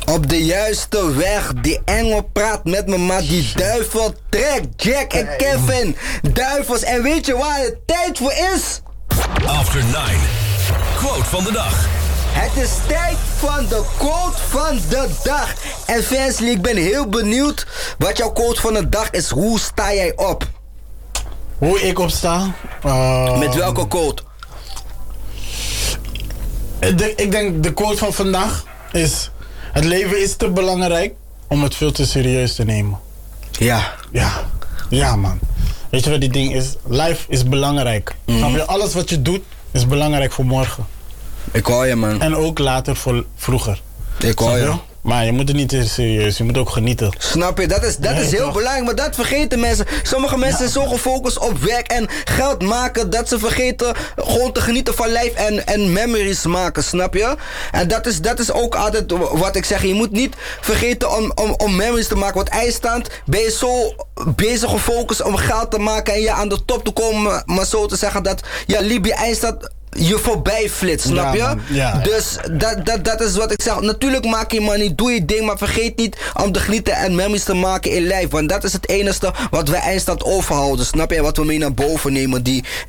Op de juiste weg, die engel praat met me, maar die duivel trekt. Jack en Kevin, duivels. En weet je waar het tijd voor is? After 9. Quote van de dag. Het is tijd van de quote van de dag. En Fansly, ik ben heel benieuwd wat jouw quote van de dag is. Hoe sta jij op? Hoe ik opsta? Met welke quote? Ik denk de quote van vandaag is: het leven is te belangrijk om het veel te serieus te nemen. Ja. Ja man. Weet je wat die ding is? Life is belangrijk. Snap je? Alles wat je doet is belangrijk voor morgen. Ik hoor je, man. En ook later voor vroeger. Ik hoor je. Maar je moet het niet te serieus, je moet ook genieten. Snap je, dat is heel toch? belangrijk, maar dat vergeten mensen. Sommige mensen zijn zo gefocust op werk en geld maken dat ze vergeten gewoon te genieten van life en memories maken, snap je? En dat is ook altijd wat ik zeg. Je moet niet vergeten om memories te maken, want eindstand ben je zo bezig gefocust om geld te maken en je aan de top te komen, maar zo te zeggen dat Libië eindstand je voorbij flitst, snap je? Man, ja. Dus dat is wat ik zeg. Natuurlijk maak je money, doe je ding, maar vergeet niet om te genieten en memories te maken in life. Want dat is het enige wat wij eindstand overhouden, snap je? Wat we mee naar boven nemen, die